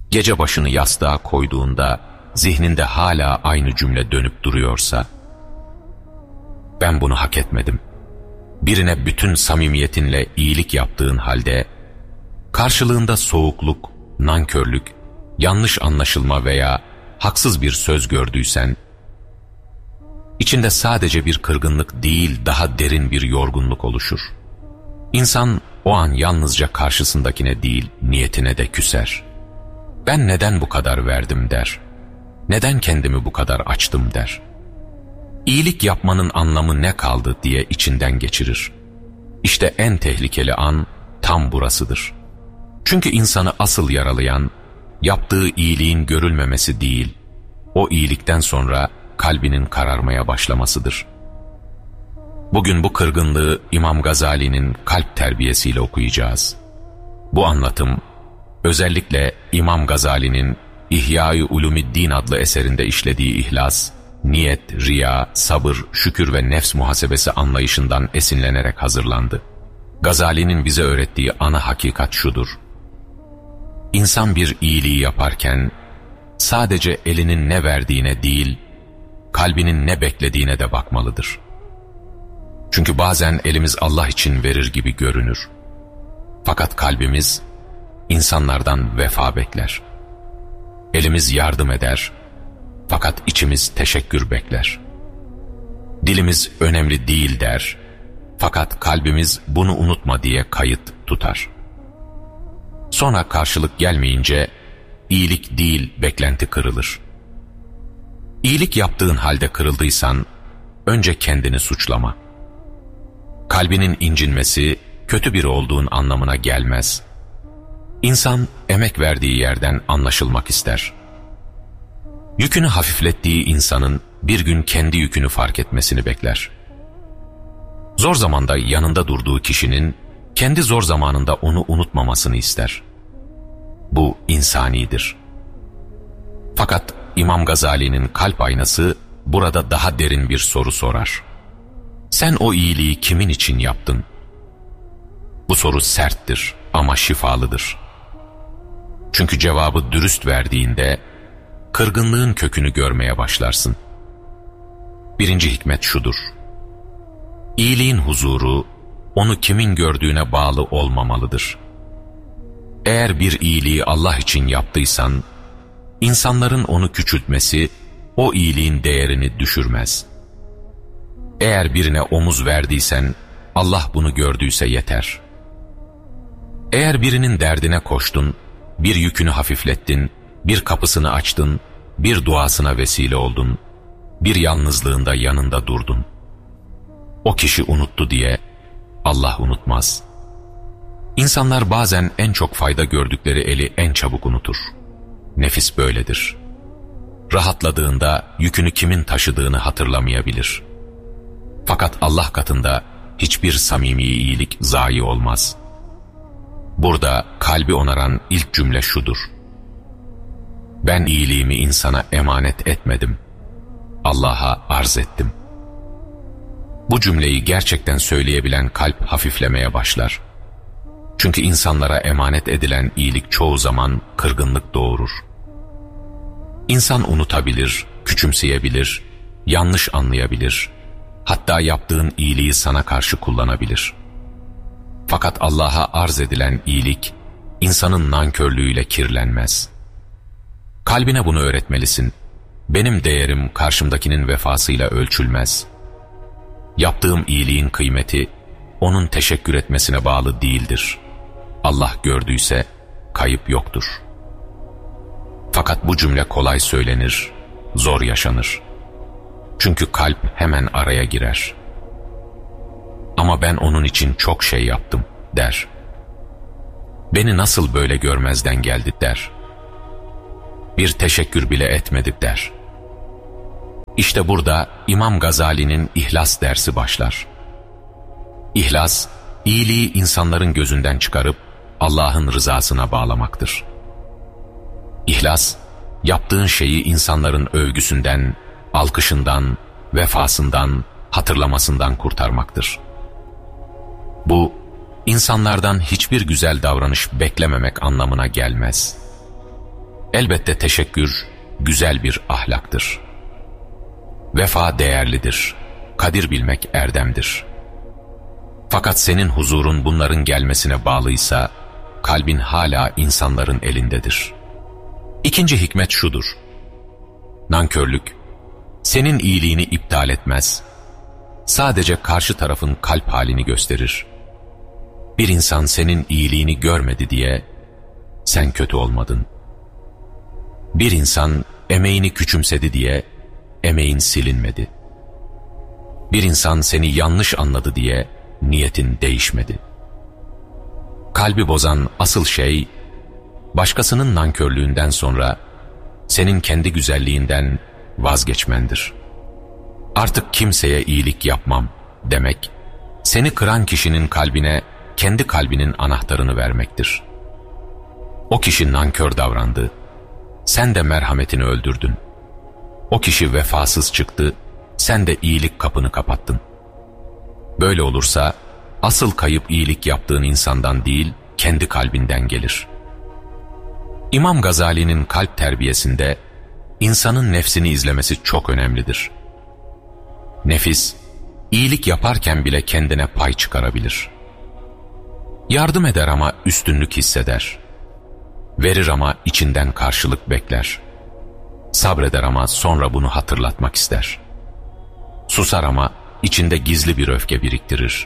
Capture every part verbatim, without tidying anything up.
gece başını yastığa koyduğunda zihninde hala aynı cümle dönüp duruyorsa, ben bunu hak etmedim. Birine bütün samimiyetinle iyilik yaptığın halde, karşılığında soğukluk, nankörlük, yanlış anlaşılma veya haksız bir söz gördüysen, içinde sadece bir kırgınlık değil, daha derin bir yorgunluk oluşur. İnsan o an yalnızca karşısındakine değil, niyetine de küser. Ben neden bu kadar verdim der. Neden kendimi bu kadar açtım der. İyilik yapmanın anlamı ne kaldı diye içinden geçirir. İşte en tehlikeli an tam burasıdır. Çünkü insanı asıl yaralayan, yaptığı iyiliğin görülmemesi değil, o iyilikten sonra kalbinin kararmaya başlamasıdır. Bugün bu kırgınlığı İmam Gazali'nin kalp terbiyesiyle okuyacağız. Bu anlatım, özellikle İmam Gazali'nin İhya-i Ulumuddin adlı eserinde işlediği ihlas, niyet, riya, sabır, şükür ve nefs muhasebesi anlayışından esinlenerek hazırlandı. Gazali'nin bize öğrettiği ana hakikat şudur: İnsan bir iyiliği yaparken, sadece elinin ne verdiğine değil, kalbinin ne beklediğine de bakmalıdır. Çünkü bazen elimiz Allah için verir gibi görünür. Fakat kalbimiz, insanlardan vefa bekler. Elimiz yardım eder, fakat içimiz teşekkür bekler. Dilimiz önemli değil der, fakat kalbimiz bunu unutma diye kayıt tutar. Sonra karşılık gelmeyince, iyilik değil beklenti kırılır. İyilik yaptığın halde kırıldıysan, önce kendini suçlama. Kalbinin incinmesi, kötü biri olduğun anlamına gelmez. İnsan, emek verdiği yerden anlaşılmak ister. Yükünü hafiflettiği insanın, bir gün kendi yükünü fark etmesini bekler. Zor zamanda yanında durduğu kişinin, kendi zor zamanında onu unutmamasını ister. Bu insanidir. Fakat İmam Gazali'nin kalp aynası, burada daha derin bir soru sorar. Sen o iyiliği kimin için yaptın? Bu soru serttir ama şifalıdır. Çünkü cevabı dürüst verdiğinde, kırgınlığın kökünü görmeye başlarsın. Birinci hikmet şudur: İyiliğin huzuru, onu kimin gördüğüne bağlı olmamalıdır. Eğer bir iyiliği Allah için yaptıysan, insanların onu küçültmesi, o iyiliğin değerini düşürmez. Eğer birine omuz verdiysen, Allah bunu gördüyse yeter. Eğer birinin derdine koştun, bir yükünü hafiflettin, bir kapısını açtın, bir duasına vesile oldun, bir yalnızlığında yanında durdun. O kişi unuttu diye Allah unutmaz. İnsanlar bazen en çok fayda gördükleri eli en çabuk unutur. Nefis böyledir. Rahatladığında yükünü kimin taşıdığını hatırlamayabilir. Fakat Allah katında hiçbir samimi iyilik zayi olmaz. Burada kalbi onaran ilk cümle şudur: Ben iyiliğimi insana emanet etmedim, Allah'a arz ettim. Bu cümleyi gerçekten söyleyebilen kalp hafiflemeye başlar. Çünkü insanlara emanet edilen iyilik çoğu zaman kırgınlık doğurur. İnsan unutabilir, küçümseyebilir, yanlış anlayabilir, hatta yaptığın iyiliği sana karşı kullanabilir. Fakat Allah'a arz edilen iyilik, insanın nankörlüğüyle kirlenmez. Kalbine bunu öğretmelisin. Benim değerim karşımdakinin vefasıyla ölçülmez. Yaptığım iyiliğin kıymeti, onun teşekkür etmesine bağlı değildir. Allah gördüyse, kayıp yoktur. Fakat bu cümle kolay söylenir, zor yaşanır. Çünkü kalp hemen araya girer. Ama ben onun için çok şey yaptım der. Beni nasıl böyle görmezden geldi der. Bir teşekkür bile etmedi der. İşte burada İmam Gazali'nin İhlas dersi başlar. İhlas, iyiliği insanların gözünden çıkarıp Allah'ın rızasına bağlamaktır. İhlas, yaptığın şeyi insanların övgüsünden, alkışından, vefasından, hatırlamasından kurtarmaktır. Bu, insanlardan hiçbir güzel davranış beklememek anlamına gelmez. Elbette teşekkür güzel bir ahlaktır. Vefa değerlidir. Kadir bilmek erdemdir. Fakat senin huzurun bunların gelmesine bağlıysa, kalbin hala insanların elindedir. İkinci hikmet şudur: nankörlük, senin iyiliğini iptal etmez. Sadece karşı tarafın kalp halini gösterir. Bir insan senin iyiliğini görmedi diye, sen kötü olmadın. Bir insan emeğini küçümsedi diye, emeğin silinmedi. Bir insan seni yanlış anladı diye, niyetin değişmedi. Kalbi bozan asıl şey, başkasının nankörlüğünden sonra, senin kendi güzelliğinden vazgeçmendir. Artık kimseye iyilik yapmam demek, seni kıran kişinin kalbine, kendi kalbinin anahtarını vermektir. O kişi nankör davrandı, sen de merhametini öldürdün. O kişi vefasız çıktı, sen de iyilik kapını kapattın. Böyle olursa, asıl kayıp iyilik yaptığın insandan değil, kendi kalbinden gelir. İmam Gazali'nin kalp terbiyesinde, insanın nefsini izlemesi çok önemlidir. Nefis, iyilik yaparken bile kendine pay çıkarabilir. Yardım eder ama üstünlük hisseder. Verir ama içinden karşılık bekler. Sabreder ama sonra bunu hatırlatmak ister. Susar ama içinde gizli bir öfke biriktirir.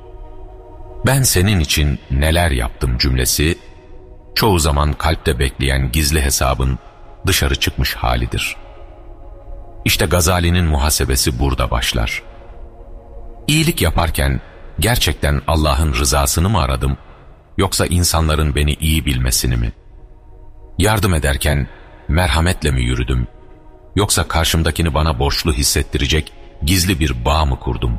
Ben senin için neler yaptım cümlesi, çoğu zaman kalpte bekleyen gizli hesabın dışarı çıkmış halidir. İşte Gazali'nin muhasebesi burada başlar. İyilik yaparken gerçekten Allah'ın rızasını mı aradım, yoksa insanların beni iyi bilmesini mi? Yardım ederken merhametle mi yürüdüm, yoksa karşımdakini bana borçlu hissettirecek gizli bir bağ mı kurdum?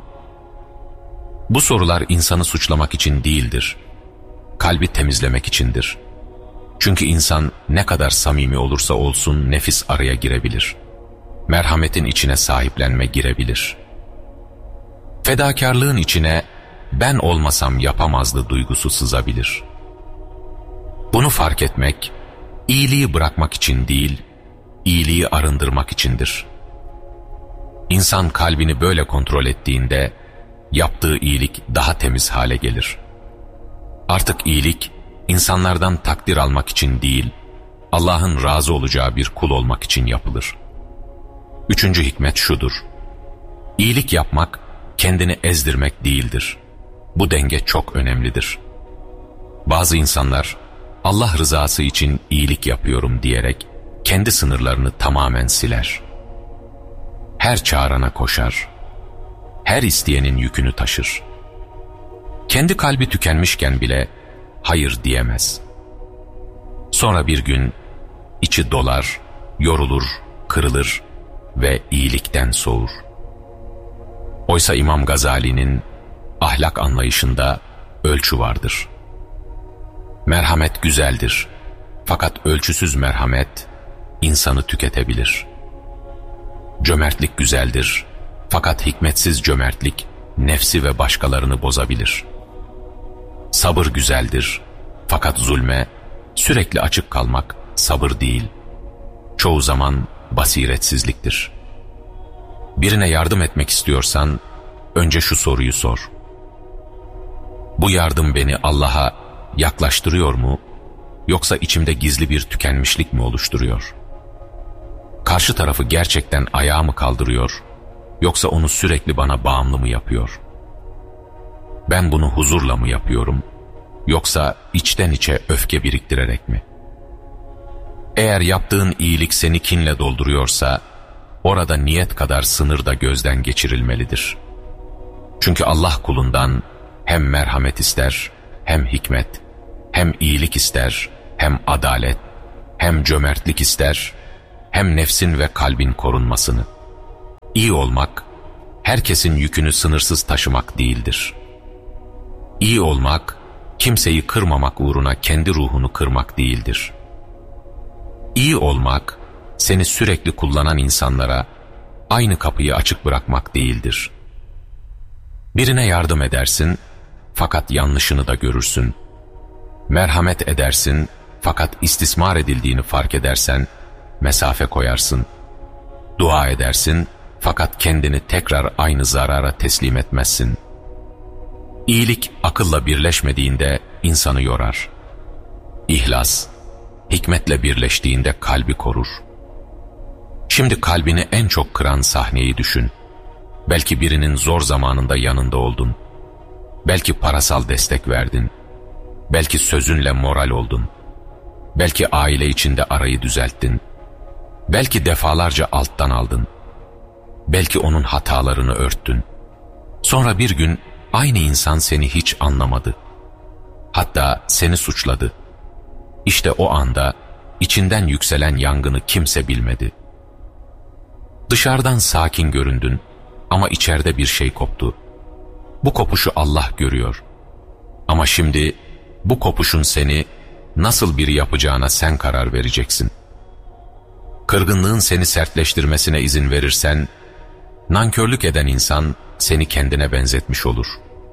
Bu sorular insanı suçlamak için değildir, kalbi temizlemek içindir. Çünkü insan ne kadar samimi olursa olsun nefis araya girebilir. Merhametin içine sahiplenme girebilir. Fedakarlığın içine ben olmasam yapamazdı duygusu sızabilir. Bunu fark etmek, iyiliği bırakmak için değil, iyiliği arındırmak içindir. İnsan kalbini böyle kontrol ettiğinde, yaptığı iyilik daha temiz hale gelir. Artık iyilik, insanlardan takdir almak için değil, Allah'ın razı olacağı bir kul olmak için yapılır. Üçüncü hikmet şudur: İyilik yapmak, kendini ezdirmek değildir. Bu denge çok önemlidir. Bazı insanlar, Allah rızası için iyilik yapıyorum diyerek, kendi sınırlarını tamamen siler. Her çağırana koşar. Her isteyenin yükünü taşır. Kendi kalbi tükenmişken bile, hayır diyemez. Sonra bir gün, içi dolar, yorulur, kırılır ve iyilikten soğur. Oysa İmam Gazali'nin ahlak anlayışında ölçü vardır. Merhamet güzeldir, fakat ölçüsüz merhamet insanı tüketebilir. Cömertlik güzeldir, fakat hikmetsiz cömertlik nefsi ve başkalarını bozabilir. Sabır güzeldir, fakat zulme sürekli açık kalmak sabır değil, çoğu zaman basiretsizliktir. Birine yardım etmek istiyorsan, önce şu soruyu sor: bu yardım beni Allah'a yaklaştırıyor mu, yoksa içimde gizli bir tükenmişlik mi oluşturuyor? Karşı tarafı gerçekten ayağa mı kaldırıyor, yoksa onu sürekli bana bağımlı mı yapıyor? Ben bunu huzurla mı yapıyorum, yoksa içten içe öfke biriktirerek mi? Eğer yaptığın iyilik seni kinle dolduruyorsa, orada niyet kadar sınır da gözden geçirilmelidir. Çünkü Allah kulundan hem merhamet ister, hem hikmet, hem iyilik ister, hem adalet, hem cömertlik ister, hem nefsin ve kalbin korunmasını. İyi olmak, herkesin yükünü sınırsız taşımak değildir. İyi olmak, kimseyi kırmamak uğruna kendi ruhunu kırmak değildir. İyi olmak, seni sürekli kullanan insanlara aynı kapıyı açık bırakmak değildir. Birine yardım edersin, fakat yanlışını da görürsün. Merhamet edersin, fakat istismar edildiğini fark edersen mesafe koyarsın. Dua edersin fakat kendini tekrar aynı zarara teslim etmezsin. İyilik akılla birleşmediğinde insanı yorar. İhlas, hikmetle birleştiğinde kalbi korur. Şimdi kalbini en çok kıran sahneyi düşün. Belki birinin zor zamanında yanında oldun. Belki parasal destek verdin. Belki sözünle moral oldun. Belki aile içinde arayı düzelttin. Belki defalarca alttan aldın. Belki onun hatalarını örttün. Sonra bir gün aynı insan seni hiç anlamadı. Hatta seni suçladı. İşte o anda içinden yükselen yangını kimse bilmedi. Dışarıdan sakin göründün ama içeride bir şey koptu. Bu kopuşu Allah görüyor. Ama şimdi bu kopuşun seni nasıl biri yapacağına sen karar vereceksin. Kırgınlığın seni sertleştirmesine izin verirsen, nankörlük eden insan seni kendine benzetmiş olur.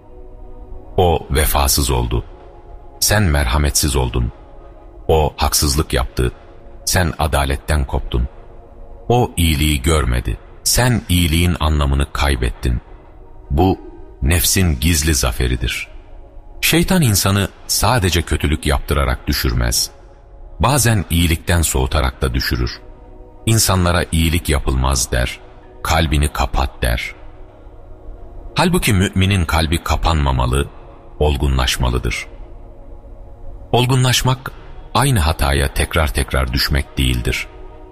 O vefasız oldu. Sen merhametsiz oldun. O haksızlık yaptı. Sen adaletten koptun. O iyiliği görmedi. Sen iyiliğin anlamını kaybettin. Bu nefsin gizli zaferidir. Şeytan insanı sadece kötülük yaptırarak düşürmez. Bazen iyilikten soğutarak da düşürür. İnsanlara iyilik yapılmaz der. Kalbini kapat der. Halbuki müminin kalbi kapanmamalı, olgunlaşmalıdır. Olgunlaşmak, aynı hataya tekrar tekrar düşmek değildir.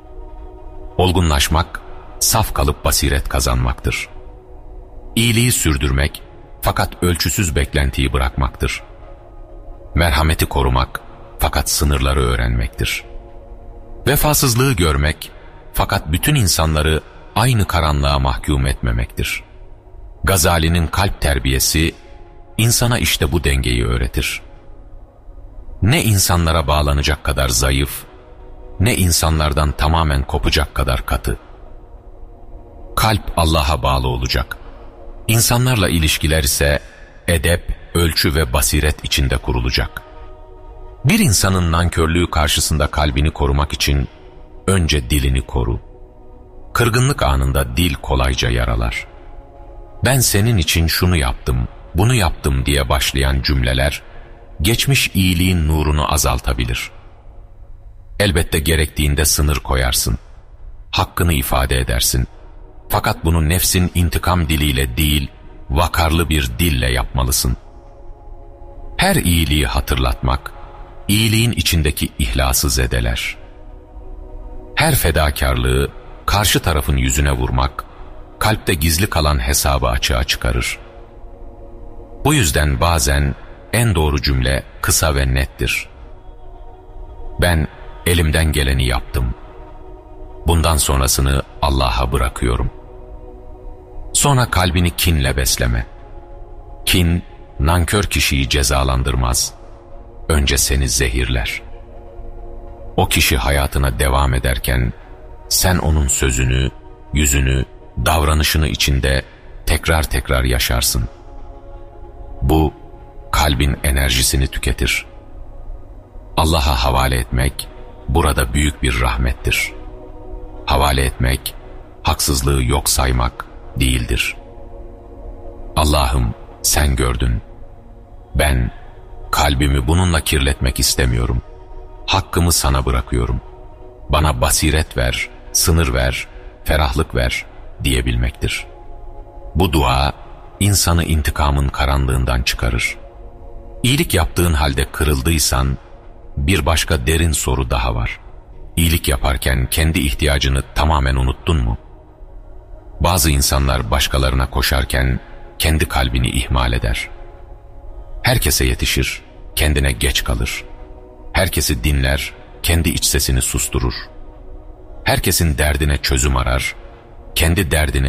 Olgunlaşmak, saf kalıp basiret kazanmaktır. İyiliği sürdürmek, fakat ölçüsüz beklentiyi bırakmaktır. Merhameti korumak, fakat sınırları öğrenmektir. Vefasızlığı görmek, fakat bütün insanları aynı karanlığa mahkum etmemektir. Gazali'nin kalp terbiyesi, insana işte bu dengeyi öğretir. Ne insanlara bağlanacak kadar zayıf, ne insanlardan tamamen kopacak kadar katı. Kalp Allah'a bağlı olacak. İnsanlarla ilişkiler ise edep, ölçü ve basiret içinde kurulacak. Bir insanın nankörlüğü karşısında kalbini korumak için önce dilini koru. Kırgınlık anında dil kolayca yaralar. Ben senin için şunu yaptım, bunu yaptım diye başlayan cümleler, geçmiş iyiliğin nurunu azaltabilir. Elbette gerektiğinde sınır koyarsın. Hakkını ifade edersin. Fakat bunu nefsin intikam diliyle değil, vakarlı bir dille yapmalısın. Her iyiliği hatırlatmak, iyiliğin içindeki ihlası zedeler. Her fedakarlığı karşı tarafın yüzüne vurmak, kalpte gizli kalan hesabı açığa çıkarır. Bu yüzden bazen en doğru cümle kısa ve nettir. Ben elimden geleni yaptım. Bundan sonrasını Allah'a bırakıyorum. Sonra kalbini kinle besleme. Kin, nankör kişiyi cezalandırmaz. Önce seni zehirler. O kişi hayatına devam ederken, sen onun sözünü, yüzünü, davranışını içinde tekrar tekrar yaşarsın. Bu, kalbin enerjisini tüketir. Allah'a havale etmek, burada büyük bir rahmettir. Havale etmek, haksızlığı yok saymak değildir. Allah'ım sen gördün. Ben kalbimi bununla kirletmek istemiyorum. Hakkımı sana bırakıyorum. Bana basiret ver, sınır ver, ferahlık ver diyebilmektir. Bu dua insanı intikamın karanlığından çıkarır. İyilik yaptığın halde kırıldıysan, bir başka derin soru daha var. İyilik yaparken kendi ihtiyacını tamamen unuttun mu? Bazı insanlar başkalarına koşarken kendi kalbini ihmal eder. Herkese yetişir, kendine geç kalır. Herkesi dinler, kendi iç sesini susturur. Herkesin derdine çözüm arar, kendi derdini